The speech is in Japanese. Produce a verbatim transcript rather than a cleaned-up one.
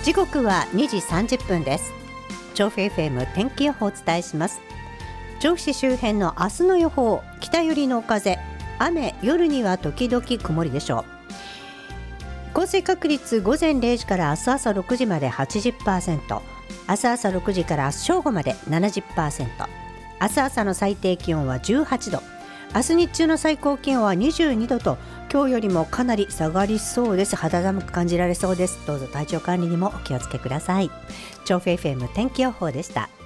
時刻はにじさんじゅっぷんです。調布 エフエム 天気予報をお伝えします。調布市周辺の明日の予報、北寄りの風、雨、夜には時々曇りでしょう。降水確率午前れいじから明日朝ろくじまで はちじゅっパーセント、 明日朝ろくじから明日正午まで ななじゅっパーセント、 明日朝の最低気温はじゅうはちど、明日日中の最高気温はにじゅうにどと、今日よりもかなり下がりそうです。肌寒く感じられそうです。どうぞ体調管理にもお気をつけください。調布 エフエム 天気予報でした。